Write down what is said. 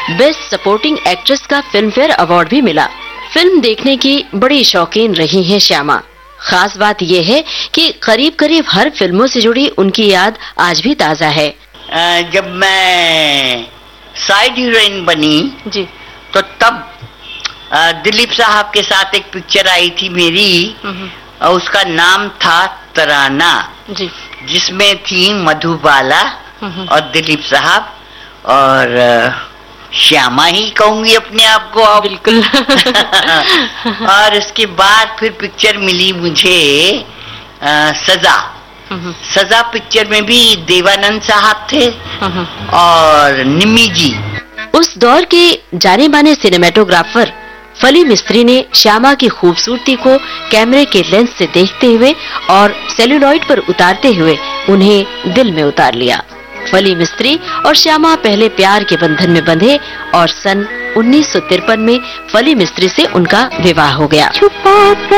Best supporting actress का film fair award भी मिला। फिल्म देखने की बड़ी शौकीन रही हैं श्यामा। खास बात यह है कि करीब करीब हर फिल्मों से जुड़ी उनकी याद आज भी ताज़ा है। जब मैं साइड हीरोइन बनी जी, तो तब दिलीप साहब के साथ एक पिक्चर आई थी मेरी, और उसका नाम था तराना जी, जिसमें थी मधुबाला और दिलीप साहब और श्यामा ही कहूंगी अपने आप को अब। बिल्कुल। और उसके बाद फिर पिक्चर मिली मुझे सजा। सजा पिक्चर में भी देवानंद साहब थे और निम्मी जी। उस दौर के जाने माने सिनेमेटोग्राफर फली मिस्त्री ने श्यामा की खूबसूरती को कैमरे के लेंस से देखते हुए और सेलुलॉइड पर उतारते हुए उन्हें दिल में उतार लिया। फली मिस्त्री और श्यामा पहले प्यार के बंधन में बंधे और सन 1953 में फली मिस्त्री से उनका विवाह हो गया।